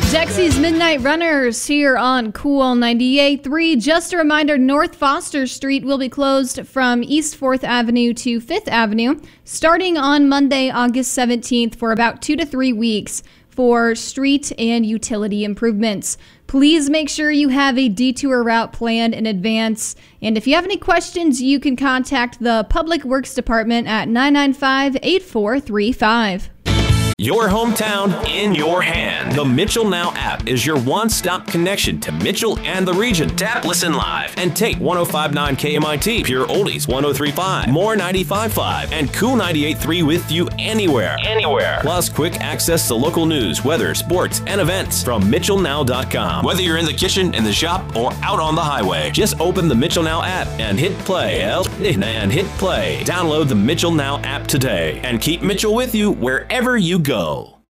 Dexy's Midnight Runners here on Cool 98.3. Just a reminder, North Foster Street will be closed from East 4th Avenue to 5th Avenue starting on Monday, August 17th for about 2 to 3 weeks for street and utility improvements. Please make sure you have a detour route planned in advance. And if you have any questions, you can contact the Public Works Department at 995-8435. Your hometown in your hand. The Mitchell Now app is your one-stop connection to Mitchell and the region. Tap, listen live, and take 105.9 KMIT, Pure Oldies 103.5, More 95.5, and Cool 98.3 with you anywhere. Plus quick access to local news, weather, sports, and events from MitchellNow.com. Whether you're in the kitchen, in the shop, or out on the highway, just open the Mitchell Now app and hit play. Download the Mitchell Now app today and keep Mitchell with you wherever you go.